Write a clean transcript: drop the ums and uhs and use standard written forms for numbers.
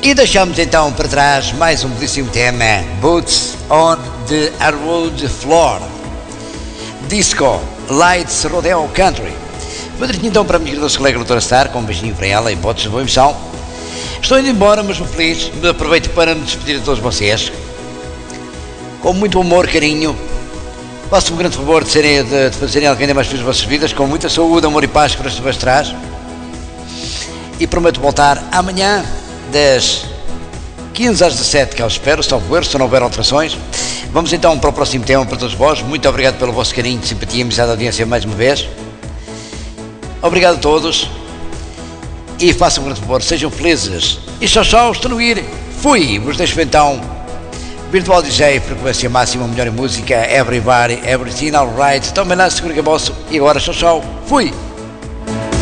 E deixamos então para trás mais um belíssimo tema, Boots on the Hardwood Floor, Disco Lights Rodeo Country. Vou direto então para a minha querida colega doutora Star, com um beijinho para ela e hipóteses de boa emoção. Estou indo embora, mas muito feliz. Aproveito para me despedir de todos vocês, com muito amor, carinho. Faço um grande favor de fazerem alguém ainda mais feliz as vossas vidas, com muita saúde, amor e paz que para vos traz. E prometo voltar amanhã, das 15 às 17, que eu espero, salvo erro, se não houver alterações. Vamos então para o próximo tema para todos vós. Muito obrigado pelo vosso carinho, simpatia e amizade, audiência mais uma vez. Obrigado a todos. E façam um grande favor, sejam felizes. E tchau, estou no ir. Fui! Vos deixo então Virtual DJ, frequência máxima, melhor em música, everybody, everything alright. Também lá, seguro que é vosso. E agora, tchau, fui!